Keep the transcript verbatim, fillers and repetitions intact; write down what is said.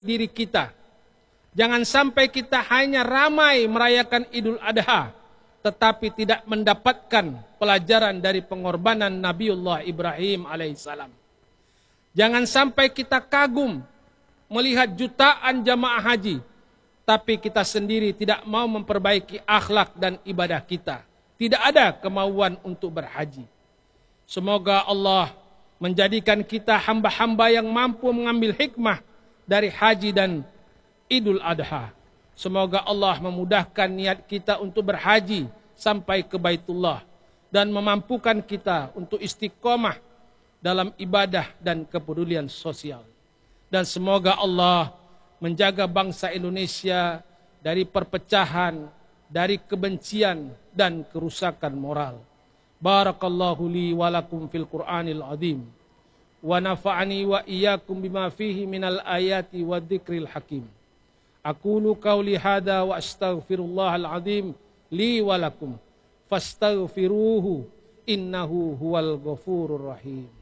diri kita. Jangan sampai kita hanya ramai merayakan Idul Adha, tetapi tidak mendapatkan pelajaran dari pengorbanan Nabiullah Ibrahim alaihissalam. Jangan sampai kita kagum melihat jutaan jamaah haji, tapi kita sendiri tidak mau memperbaiki akhlak dan ibadah kita. Tidak ada kemauan untuk berhaji. Semoga Allah menjadikan kita hamba-hamba yang mampu mengambil hikmah dari haji dan Idul Adha. Semoga Allah memudahkan niat kita untuk berhaji sampai ke Baitullah dan memampukan kita untuk istiqomah dalam ibadah dan kepedulian sosial. Dan semoga Allah menjaga bangsa Indonesia dari perpecahan, dari kebencian dan kerusakan moral. Barakallahu li wa lakum fil Qur'anil azim. Wa nafa'ani wa iyyakum bima fihi minal ayati wa dzikril hakim. Aqulu qawli hadza wa astaghfirullahal azim li wa lakum fastaghfiruhu innahu huwal ghafurur rahim.